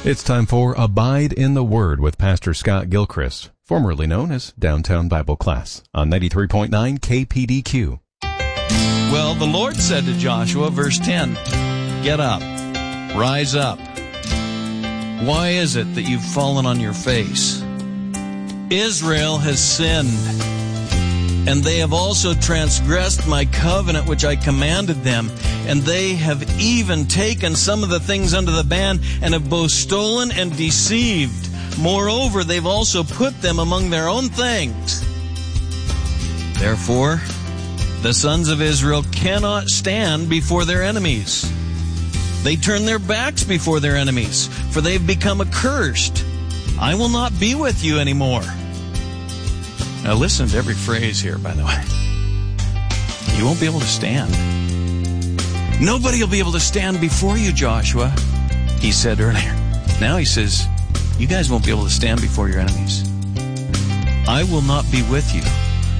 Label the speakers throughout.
Speaker 1: It's time for Abide in the Word with Pastor Scott Gilchrist, formerly known as Downtown Bible Class, on 93.9 KPDQ.
Speaker 2: Well, the Lord said to Joshua, verse 10, "Get up, rise up. Why is it that you've fallen on your face? Israel has sinned, and they have also transgressed my covenant which I commanded them, and they have even taken some of the things under the ban and have both stolen and deceived. Moreover, they've also put them among their own things. Therefore, the sons of Israel cannot stand before their enemies. They turn their backs before their enemies, for they've become accursed. I will not be with you anymore." Now listen to every phrase here, by the way. You won't be able to stand. Nobody will be able to stand before you, Joshua, he said earlier. Now he says, you guys won't be able to stand before your enemies. I will not be with you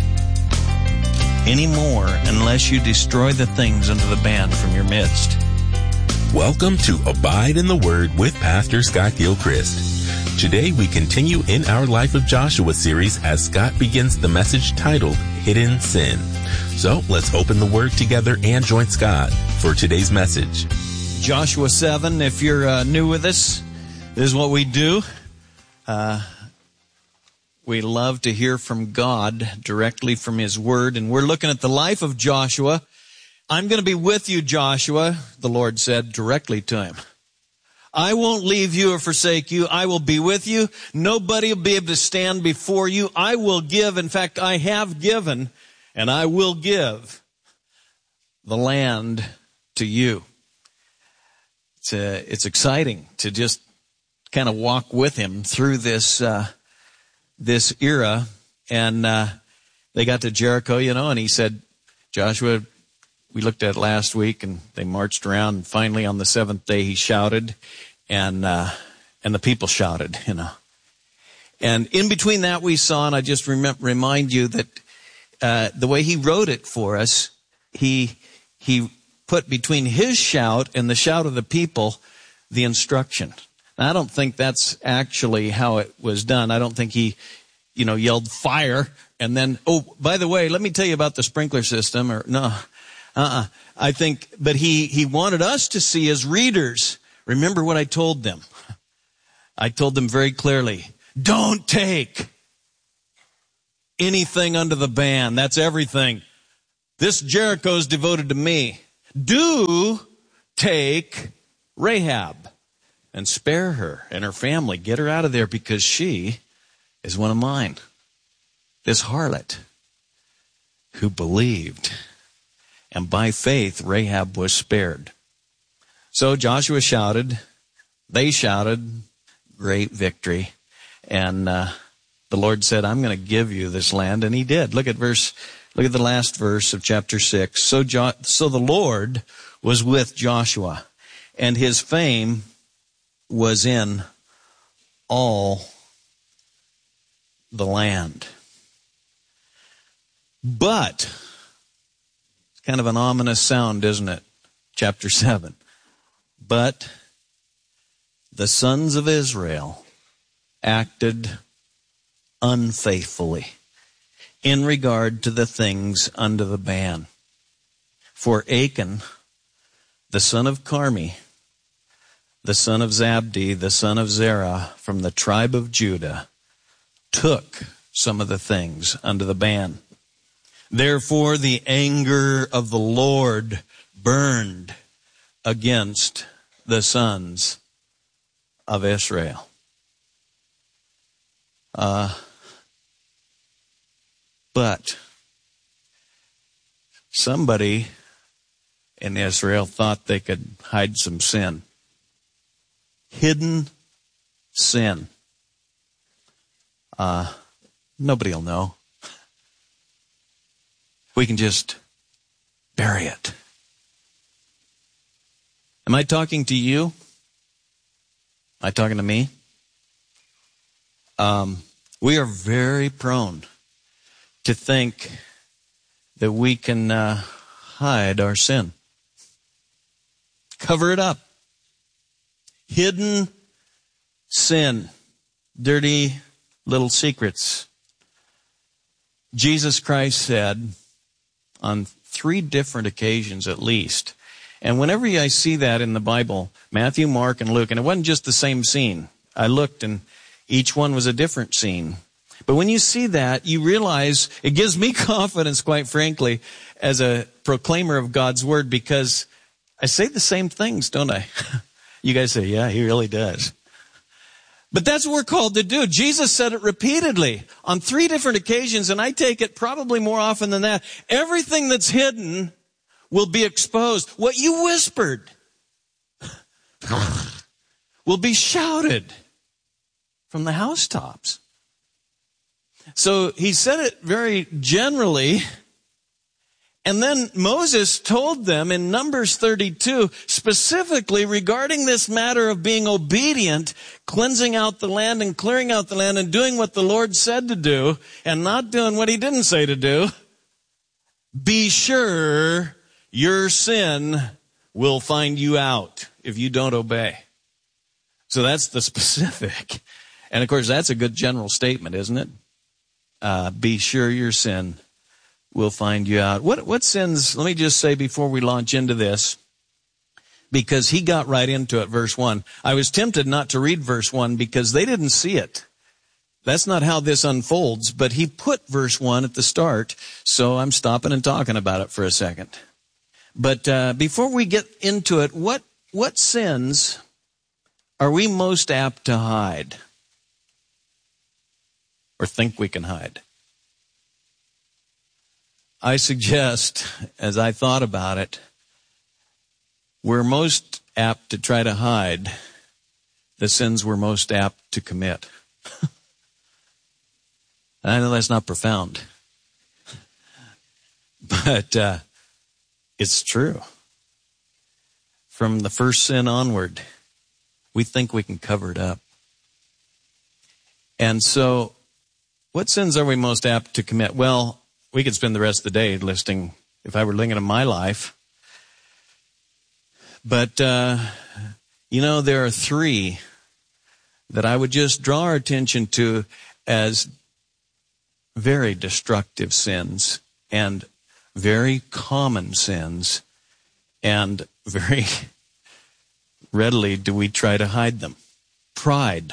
Speaker 2: anymore unless you destroy the things under the ban from your midst.
Speaker 3: Welcome to Abide in the Word with Pastor Scott Gilchrist. Today we continue in our Life of Joshua series as Scott begins the message titled Hidden Sin. So let's open the Word together and join Scott for today's message.
Speaker 2: Joshua 7, if you're new with us, this is what we do. We love to hear from God directly from His Word, and we're looking at the life of Joshua. I'm going to be with you, Joshua, the Lord said directly to him. I won't leave you or forsake you. I will be with you. Nobody will be able to stand before you. I will give. In fact, I have given, and I will give the land to you. It's exciting to just kind of walk with him through this era. And they got to Jericho, and he said, Joshua, we looked at it last week, and they marched around, and finally on the seventh day he shouted, and the people shouted, And in between that we saw, and I just remind you that the way he wrote it for us, he put between his shout and the shout of the people the instruction. Now, I don't think that's actually how it was done. I don't think he, yelled fire and then, oh, by the way, let me tell you about the sprinkler system, or no. I think, but he wanted us to see as readers, remember what I told them. I told them very clearly, don't take anything under the ban. That's everything. This Jericho is devoted to me. Do take Rahab and spare her and her family. Get her out of there because she is one of mine. This harlot who believed. And by faith, Rahab was spared. So Joshua shouted, they shouted, great victory. And the Lord said, I'm going to give you this land. And he did. Look at the last verse of chapter 6. So the Lord was with Joshua, and his fame was in all the land. But kind of an ominous sound, isn't it? Chapter 7. But the sons of Israel acted unfaithfully in regard to the things under the ban. For Achan, the son of Carmi, the son of Zabdi, the son of Zerah, from the tribe of Judah, took some of the things under the ban. Therefore, the anger of the Lord burned against the sons of Israel. But somebody in Israel thought they could hide some sin. Hidden sin. Nobody will know. We can just bury it. Am I talking to you? Am I talking to me? We are very prone to think that we can hide our sin. Cover it up. Hidden sin, dirty little secrets. Jesus Christ said on 3 different occasions at least, and whenever I see that in the Bible, Matthew, Mark, and Luke, and it wasn't just the same scene. I looked and each one was a different scene. But when you see that, you realize it gives me confidence, quite frankly, as a proclaimer of God's Word, because I say the same things, don't I? You guys say, yeah, he really does. But that's what we're called to do. Jesus said it repeatedly on 3 different occasions, and I take it probably more often than that. Everything that's hidden will be exposed. What you whispered will be shouted from the housetops. So he said it very generally. And then Moses told them in Numbers 32, specifically regarding this matter of being obedient, cleansing out the land and clearing out the land and doing what the Lord said to do and not doing what he didn't say to do. Be sure your sin will find you out if you don't obey. So that's the specific. And of course, that's a good general statement, isn't it? Be sure your sin will find you out. What sins, let me just say before we launch into this, because he got right into it, verse 1. I was tempted not to read verse 1 because they didn't see it. That's not how this unfolds, but he put verse 1 at the start, so I'm stopping and talking about it for a second. But before we get into it, what sins are we most apt to hide? Or think we can hide? I suggest, as I thought about it, we're most apt to try to hide the sins we're most apt to commit. I know that's not profound, but it's true. From the first sin onward, we think we can cover it up. And so, what sins are we most apt to commit? Well, we could spend the rest of the day listing, if I were looking at my life. But, there are 3 that I would just draw our attention to as very destructive sins and very common sins, and very readily do we try to hide them. Pride.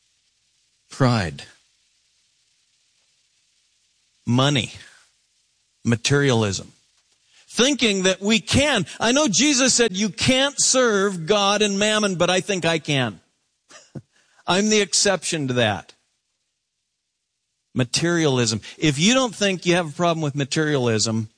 Speaker 2: Money. Materialism. Thinking that we can. I know Jesus said you can't serve God and mammon, but I think I can. I'm the exception to that. Materialism. If you don't think you have a problem with materialism,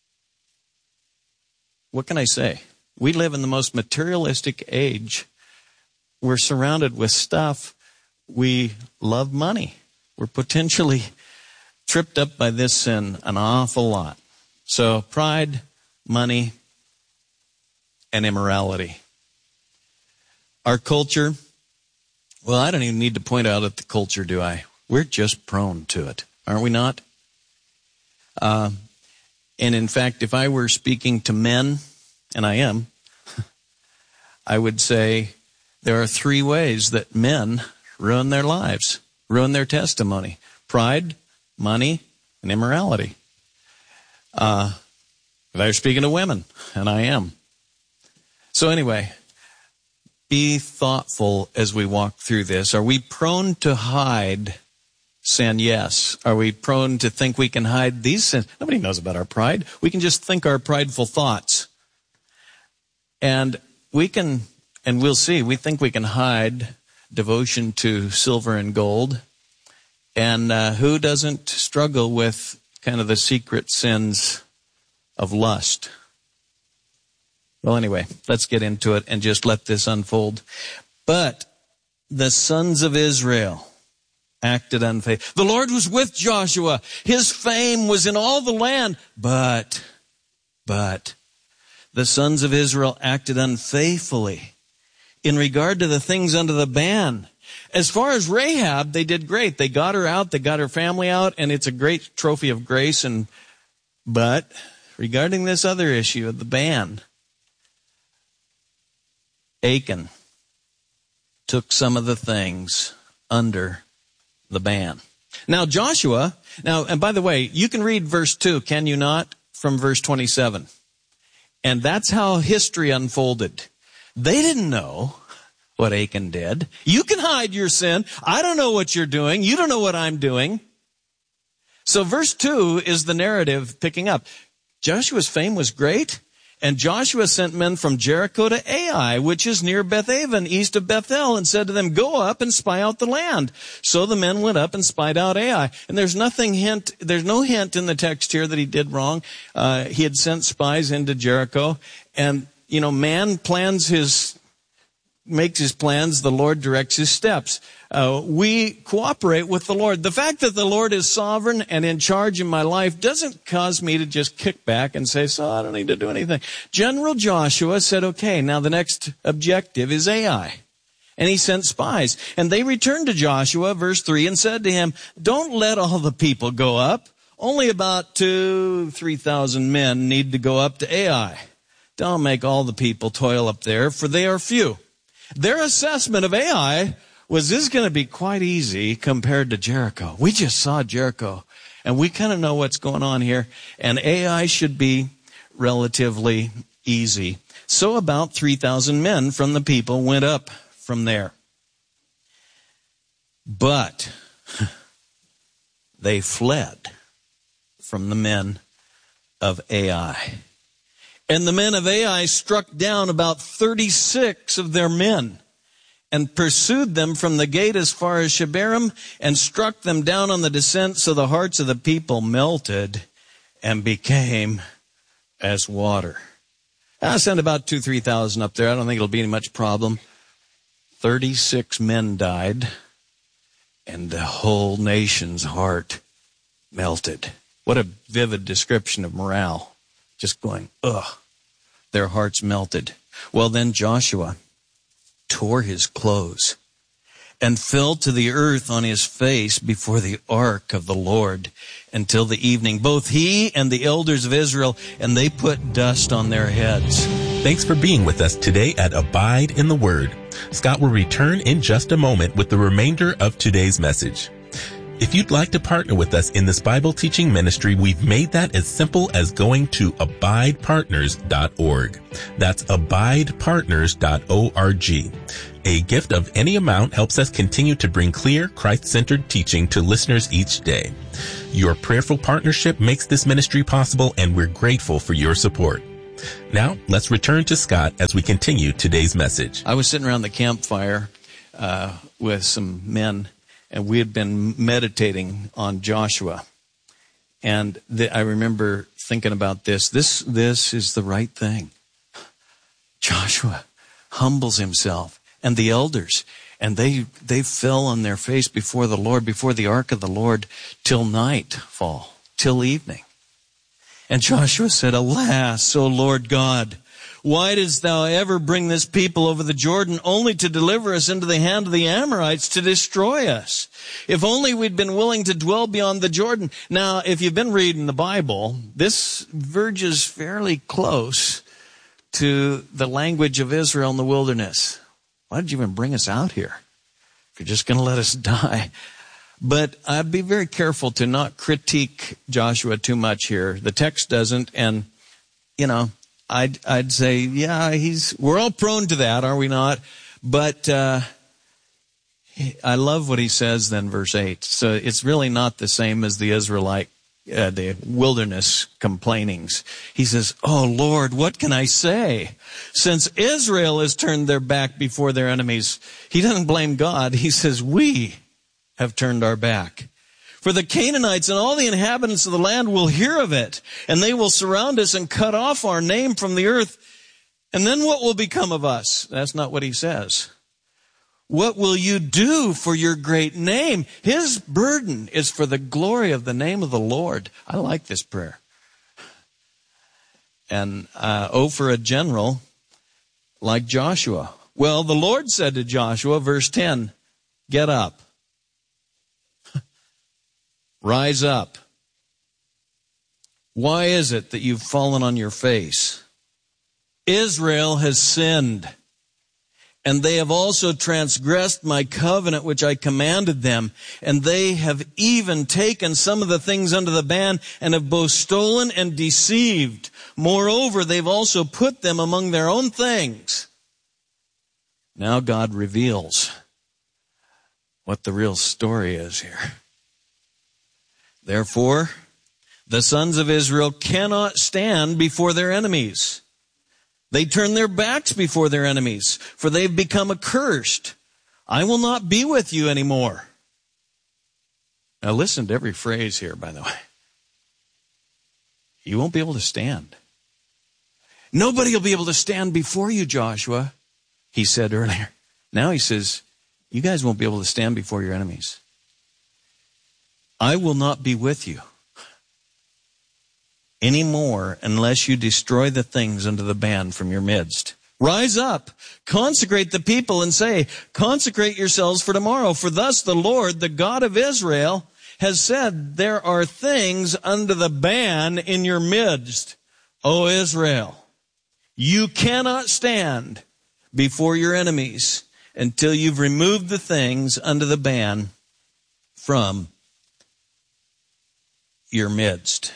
Speaker 2: what can I say? We live in the most materialistic age. We're surrounded with stuff. We love money. We're potentially tripped up by this sin an awful lot. So pride, money, and immorality. Our culture, well, I don't even need to point out at the culture, do I? We're just prone to it, aren't we not? And in fact, if I were speaking to men, and I am, I would say there are 3 ways that men ruin their lives, ruin their testimony. Pride, money, and immorality. If I were speaking to women, and I am. So anyway, be thoughtful as we walk through this. Are we prone to hide sin? Yes. Are we prone to think we can hide these sins? Nobody knows about our pride. We can just think our prideful thoughts. And we can, and we'll see, we think we can hide devotion to silver and gold. And who doesn't struggle with kind of the secret sins of lust? Well, anyway, let's get into it and just let this unfold. But the sons of Israel acted unfaithfully. The Lord was with Joshua. His fame was in all the land. But the sons of Israel acted unfaithfully in regard to the things under the ban. As far as Rahab, they did great. They got her out, they got her family out, and it's a great trophy of grace. But regarding this other issue of the ban, Achan, took some of the things under the ban. Now Joshua, and by the way, you can read verse 2, can you not, from verse 27. And that's how history unfolded. They didn't know what Achan did. You can hide your sin. I don't know what you're doing. You don't know what I'm doing. So verse 2 is the narrative picking up. Joshua's fame was great, and Joshua sent men from Jericho to Ai, which is near Bethaven, east of Bethel, and said to them, go up and spy out the land. So the men went up and spied out Ai. And there's no hint in the text here that he did wrong. He had sent spies into Jericho. And, man makes his plans, the Lord directs his steps. We cooperate with the Lord. The fact that the Lord is sovereign and in charge in my life doesn't cause me to just kick back and say, so I don't need to do anything. General Joshua said, okay, now the next objective is Ai. And he sent spies. And they returned to Joshua, verse 3, and said to him, don't let all the people go up. Only about 3,000 men need to go up to Ai. Don't make all the people toil up there, for they are few. Their assessment of Ai was, this is going to be quite easy compared to Jericho. We just saw Jericho, and we kind of know what's going on here. And Ai should be relatively easy. So about 3,000 men from the people went up from there. But they fled from the men of Ai. And the men of Ai struck down about 36 of their men and pursued them from the gate as far as Shebarim and struck them down on the descent, so the hearts of the people melted and became as water. I'll send about 3,000 up there. I don't think it'll be any much problem. 36 men died, and the whole nation's heart melted. What a vivid description of morale. Just going, their hearts melted. Well, then Joshua tore his clothes and fell to the earth on his face before the ark of the Lord until the evening, both he and the elders of Israel, and they put dust on their heads.
Speaker 3: Thanks for being with us today at Abide in the Word. Scott will return in just a moment with the remainder of today's message. If you'd like to partner with us in this Bible teaching ministry, we've made that as simple as going to abidepartners.org. That's abidepartners.org. A gift of any amount helps us continue to bring clear, Christ-centered teaching to listeners each day. Your prayerful partnership makes this ministry possible, and we're grateful for your support. Now, let's return to Scott as we continue today's message.
Speaker 2: I was sitting around the campfire with some men, and we had been meditating on Joshua. And I remember thinking about this. This is the right thing. Joshua humbles himself, and the elders, and they fell on their face before the Lord, before the ark of the Lord, till nightfall, till evening. And Joshua said, alas, O Lord God, why didst thou ever bring this people over the Jordan only to deliver us into the hand of the Amorites to destroy us? If only we'd been willing to dwell beyond the Jordan. Now, if you've been reading the Bible, this verges fairly close to the language of Israel in the wilderness. Why did you even bring us out here? If you're just going to let us die. But I'd be very careful to not critique Joshua too much here. The text doesn't, and, I'd say, yeah, we're all prone to that, are we not? But I love what he says then, verse 8. So it's really not the same as the Israelite, the wilderness complainings. He says, oh Lord, what can I say? Since Israel has turned their back before their enemies, he doesn't blame God. He says, we have turned our back. For the Canaanites and all the inhabitants of the land will hear of it, and they will surround us and cut off our name from the earth. And then what will become of us? That's not what he says. What will you do for your great name? His burden is for the glory of the name of the Lord. I like this prayer. And for a general like Joshua. Well, the Lord said to Joshua, verse 10, get up. Rise up. Why is it that you've fallen on your face? Israel has sinned, And they have also transgressed my covenant which I commanded them. And they have even taken some of the things under the ban and have both stolen and deceived. Moreover, they've also put them among their own things. Now God reveals what the real story is here. Therefore, the sons of Israel cannot stand before their enemies. They turn their backs before their enemies, for they've become accursed. I will not be with you anymore. Now listen to every phrase here, by the way. You won't be able to stand. Nobody will be able to stand before you, Joshua, he said earlier. Now he says, you guys won't be able to stand before your enemies. I will not be with you anymore unless you destroy the things under the ban from your midst. Rise up, consecrate the people and say, consecrate yourselves for tomorrow. For thus the Lord, the God of Israel, has said, there are things under the ban in your midst, O Israel. You cannot stand before your enemies until you've removed the things under the ban from your midst.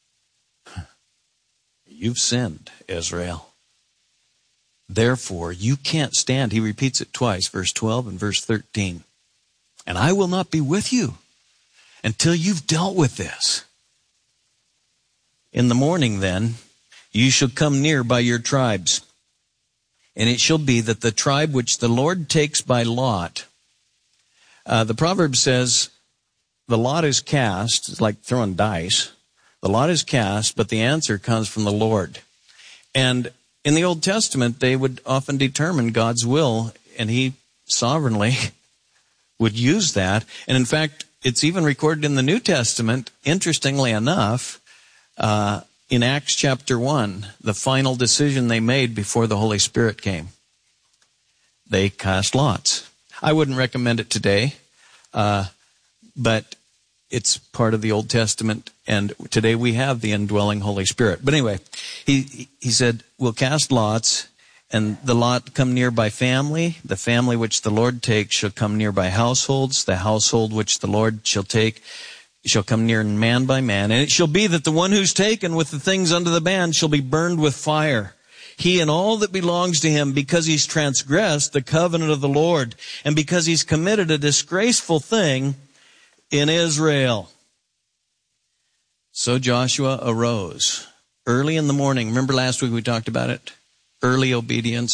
Speaker 2: You've sinned, Israel. Therefore, you can't stand. He repeats it twice, verse 12 and verse 13. And I will not be with you until you've dealt with this. In the morning, then, you shall come near by your tribes. And it shall be that the tribe which the Lord takes by lot, the proverb says, the lot is cast. It's like throwing dice. The lot is cast, but the answer comes from the Lord. And in the Old Testament, they would often determine God's will, and he sovereignly would use that. And in fact, it's even recorded in the New Testament, interestingly enough, in Acts chapter 1, the final decision they made before the Holy Spirit came. They cast lots. I wouldn't recommend it today, but it's part of the Old Testament, and today we have the indwelling Holy Spirit. But anyway, he said, we'll cast lots, and the lot come near by family. The family which the Lord takes shall come near by households. The household which the Lord shall take shall come near man by man. And it shall be that the one who's taken with the things under the ban shall be burned with fire. He and all that belongs to him, because he's transgressed the covenant of the Lord, and because he's committed a disgraceful thing in Israel. So Joshua arose early in the morning. Remember last week we talked about it? Early obedience